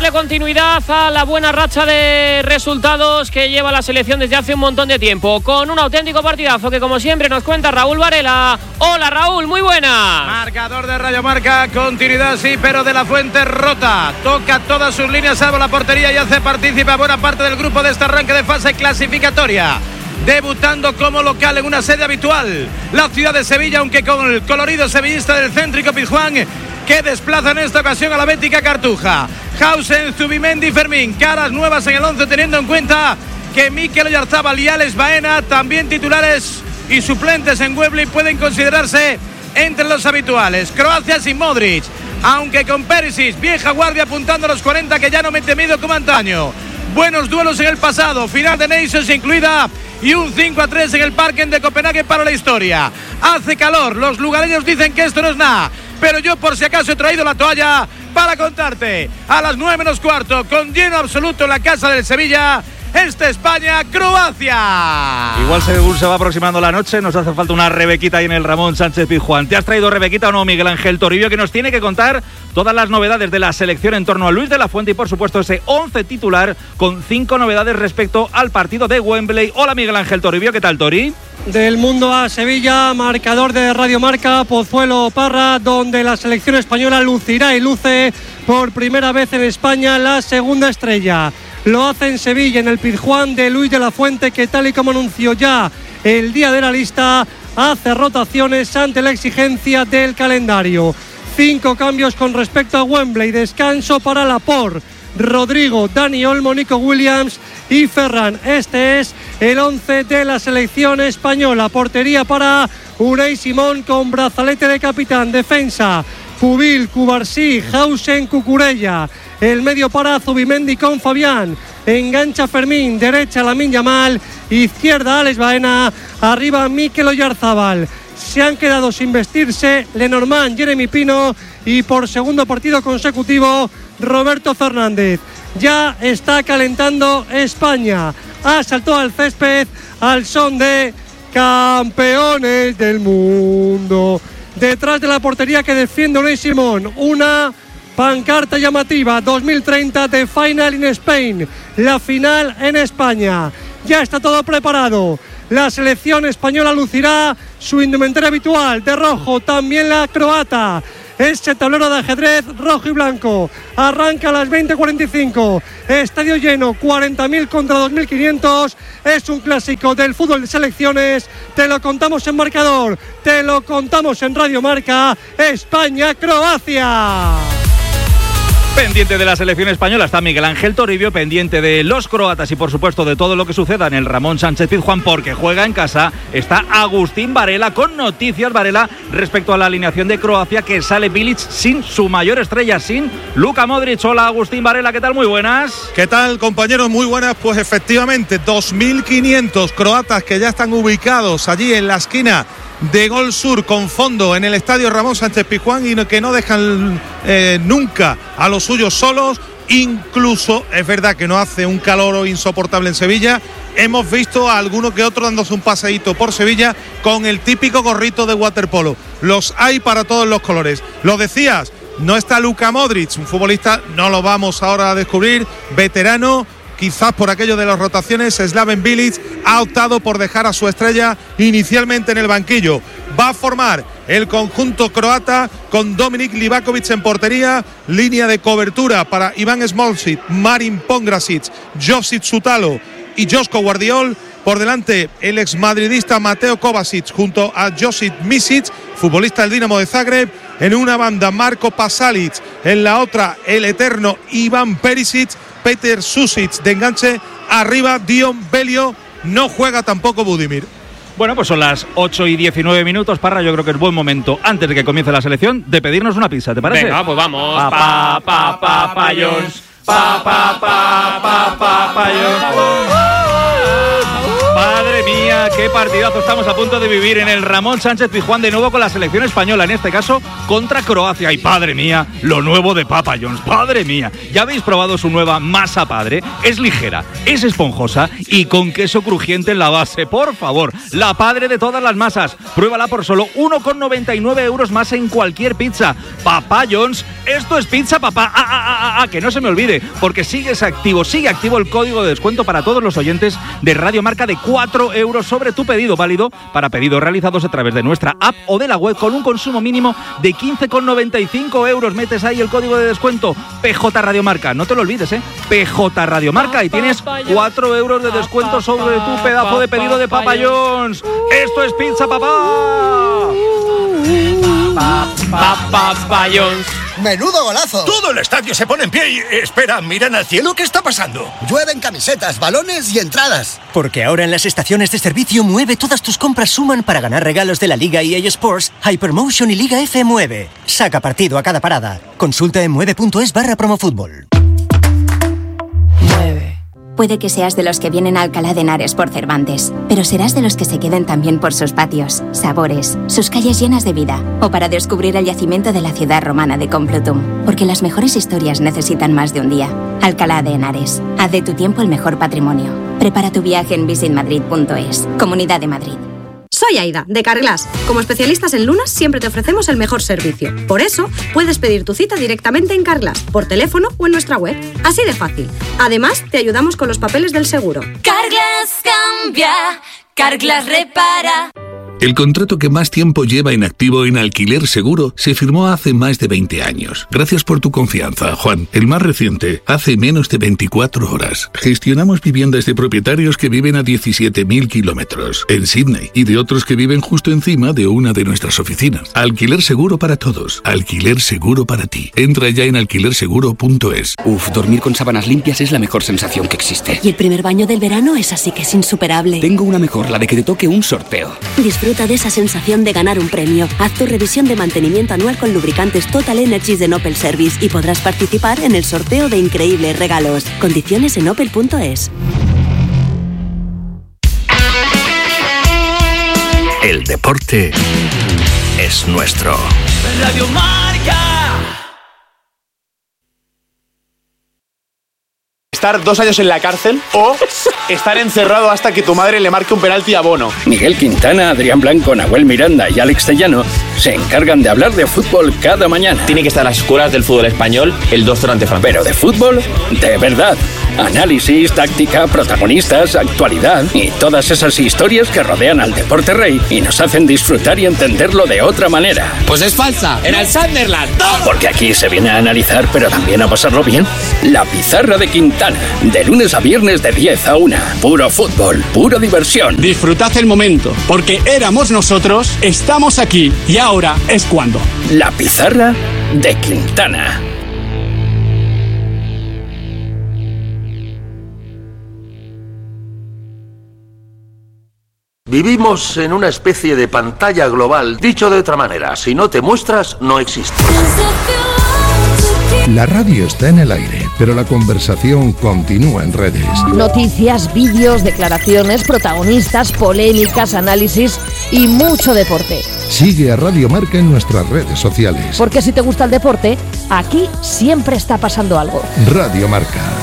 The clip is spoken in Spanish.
darle continuidad a la buena racha de resultados que lleva la selección desde hace un montón de tiempo, con un auténtico partidazo que como siempre nos cuenta Raúl Varela. Hola Raúl, muy buena. Marcador de Radio Marca, continuidad sí, pero de la Fuente rota, toca todas sus líneas salvo la portería y hace partícipe a buena parte del grupo de este arranque de fase clasificatoria. Debutando como local en una sede habitual, la ciudad de Sevilla, aunque con el colorido sevillista del céntrico Pizjuán, que desplaza en esta ocasión a la bética Cartuja. Hausen, Zubimendi, Fermín, caras nuevas en el 11, teniendo en cuenta que Mikel Oyarzabal y Alex Baena, también titulares y suplentes en Wembley, pueden considerarse entre los habituales. Croacia sin Modric, aunque con Perisic, vieja guardia apuntando a los 40, que ya no mete miedo como antaño. Buenos duelos en el pasado, final de Nations incluida y un 5-3 en el Parken de Copenhague para la historia. Hace calor, los lugareños dicen que esto no es nada, pero yo por si acaso he traído la toalla para contarte. A las 9 menos cuarto, con lleno absoluto en la casa del Sevilla, España-Croacia. Igual según se va aproximando la noche, nos hace falta una Rebequita ahí en el Ramón Sánchez Pizjuán. ¿Te has traído Rebequita o no, Miguel Ángel Toribio, que nos tiene que contar todas las novedades de la selección en torno a Luis de la Fuente y por supuesto ese 11 titular con 5 novedades respecto al partido de Wembley? Hola Miguel Ángel Toribio, ¿qué tal, Tori? Del Mundo a Sevilla, marcador de Radio Marca, Pozuelo Parra, donde la selección española lucirá y luce por primera vez en España la segunda estrella. Lo hace en Sevilla, en el Pizjuán de Luis de la Fuente, que tal y como anunció ya el día de la lista, hace rotaciones ante la exigencia del calendario. 5 cambios con respecto a Wembley, descanso para Laporte, Rodrigo, Dani Olmo, Nico Williams y Ferran. Este es el 11 de la selección española. Portería para Unai Simón con brazalete de capitán. Defensa, Pubil, Cubarsí, Hausen, Cucurella. El medio para Zubimendi con Fabián. Engancha Fermín, derecha Lamine Yamal, izquierda Alex Baena, arriba Mikel Oyarzabal. Se han quedado sin vestirse Lenormand, Jeremy Pino y por segundo partido consecutivo Roberto Fernández. Ya está calentando España. Ha saltado al césped al son de campeones del mundo. Detrás de la portería que defiende Unai Simón, una pancarta llamativa: 2030 The Final in Spain, la final en España. Ya está todo preparado. La selección española lucirá su indumentaria habitual de rojo, también la croata. Ese tablero de ajedrez rojo y blanco arranca a las 20:45. Estadio lleno, 40.000 contra 2.500. Es un clásico del fútbol de selecciones. Te lo contamos en marcador, te lo contamos en Radio Marca. España-Croacia. Pendiente de la selección española está Miguel Ángel Toribio, pendiente de los croatas y por supuesto de todo lo que suceda en el Ramón Sánchez Pizjuán, porque juega en casa. Está Agustín Varela con noticias, Varela, respecto a la alineación de Croacia, que sale Bilic sin su mayor estrella, sin Luka Modric. Hola Agustín Varela, ¿qué tal? Muy buenas. ¿Qué tal, compañeros? Muy buenas. Pues efectivamente, 2.500 croatas que ya están ubicados allí en la esquina de Gol Sur con fondo en el estadio Ramón Sánchez Pizjuán y que no dejan nunca a los suyos solos. Incluso es verdad que no hace un calor insoportable en Sevilla. Hemos visto a alguno que otro dándose un paseíto por Sevilla con el típico gorrito de waterpolo. Los hay para todos los colores. Lo decías, no está Luka Modric, un futbolista, no lo vamos ahora a descubrir, veterano. Quizás por aquello de las rotaciones, Slaven Bilic ha optado por dejar a su estrella inicialmente en el banquillo. Va a formar el conjunto croata con Dominik Livakovic en portería, línea de cobertura para Ivan Smolcic, Marin Pongrasic, Josip Sutalo y Joško Guardiol. Por delante el exmadridista Mateo Kovacic junto a Josip Misic, futbolista del Dinamo de Zagreb. En una banda Marko Pasalic, en la otra el eterno Ivan Perisic, Peter Susic de enganche, arriba Dion Belio, no juega tampoco Budimir. Bueno, pues son las 8:19, Parra. Yo creo que es buen momento, antes de que comience la selección, de pedirnos una pizza, ¿te parece? Venga, pues vamos. Papayons. Papayons. Madre mía, qué partidazo estamos a punto de vivir en el Ramón Sánchez Pizjuán, de nuevo con la selección española, en este caso contra Croacia. Y padre mía, lo nuevo de Papa John's, padre mía. ¿Ya habéis probado su nueva masa padre? Es ligera, es esponjosa y con queso crujiente en la base. Por favor, la padre de todas las masas. Pruébala por solo 1,99 euros más en cualquier pizza. Papa John's, esto es pizza, papá. Que no se me olvide, porque sigue activo el código de descuento para todos los oyentes de Radio Marca de 4 euros sobre tu pedido, válido para pedidos realizados a través de nuestra app o de la web con un consumo mínimo de 15,95 euros. Metes ahí el código de descuento PJ Radio Marca, no te lo olvides, PJ Radio Marca, y tienes 4 euros de descuento sobre tu pedazo de pedido de Papa John's. Esto es pizza, papá. Papa John's. ¡Menudo golazo! Todo el estadio se pone en pie y... Espera, miran al cielo, ¿qué está pasando? Llueven camisetas, balones y entradas. Porque ahora en las estaciones de servicio Mueve todas tus compras suman para ganar regalos de la Liga EA Sports, Hypermotion y Liga F Mueve. Saca partido a cada parada. Consulta en mueve.es/promofutbol. Puede que seas de los que vienen a Alcalá de Henares por Cervantes, pero serás de los que se queden también por sus patios, sabores, sus calles llenas de vida, o para descubrir el yacimiento de la ciudad romana de Complutum. Porque las mejores historias necesitan más de un día. Alcalá de Henares. Haz de tu tiempo el mejor patrimonio. Prepara tu viaje en visitmadrid.es. Comunidad de Madrid. Soy Aida, de Carglass. Como especialistas en lunas, siempre te ofrecemos el mejor servicio. Por eso, puedes pedir tu cita directamente en Carglass, por teléfono o en nuestra web. Así de fácil. Además, te ayudamos con los papeles del seguro. Carglass cambia, Carglass repara. El contrato que más tiempo lleva en activo en Alquiler Seguro se firmó hace más de 20 años. Gracias por tu confianza, Juan. El más reciente, hace menos de 24 horas. Gestionamos viviendas de propietarios que viven a 17.000 kilómetros en Sydney y de otros que viven justo encima de una de nuestras oficinas. Alquiler Seguro para todos. Alquiler Seguro para ti. Entra ya en alquilerseguro.es. Dormir con sábanas limpias es la mejor sensación que existe. Y el primer baño del verano es así que es insuperable. Tengo una mejor, la de que te toque un sorteo. Disfruta de esa sensación de ganar un premio. Haz tu revisión de mantenimiento anual con lubricantes Total Energies de Opel Service y podrás participar en el sorteo de increíbles regalos. Condiciones en opel.es. El deporte es nuestro. Radio Marca. Estar 2 años en la cárcel o estar encerrado hasta que tu madre le marque un penalti a Bono. Miguel Quintana, Adrián Blanco, Nahuel Miranda y Alex Tellano se encargan de hablar de fútbol cada mañana. Tiene que estar en las escuelas del fútbol español el doctor ante francés. Pero de fútbol, de verdad. Análisis, táctica, protagonistas, actualidad y todas esas historias que rodean al deporte rey y nos hacen disfrutar y entenderlo de otra manera. Pues es falsa, en el Sunderland. Porque aquí se viene a analizar, pero también a pasarlo bien. La Pizarra de Quintana, de lunes a viernes de 10 a 1. Puro fútbol, pura diversión. Disfrutad el momento, porque éramos nosotros, estamos aquí y ahora es cuando. La Pizarra de Quintana. Vivimos en una especie de pantalla global. Dicho de otra manera, si no te muestras, no existes. La radio está en el aire, pero la conversación continúa en redes. Noticias, vídeos, declaraciones, protagonistas, polémicas, análisis y mucho deporte. Sigue a Radio Marca en nuestras redes sociales. Porque si te gusta el deporte, aquí siempre está pasando algo. Radio Marca.